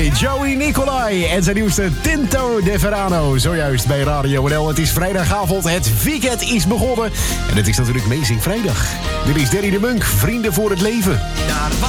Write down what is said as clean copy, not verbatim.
Nicolai, Joey Nicolai en zijn nieuwste Tinto de Verano. Zojuist bij Radio NL. Het is vrijdagavond, het weekend is begonnen. En het is natuurlijk Amazing Vrijdag. Dit is Danny de Munk, Vrienden voor het Leven.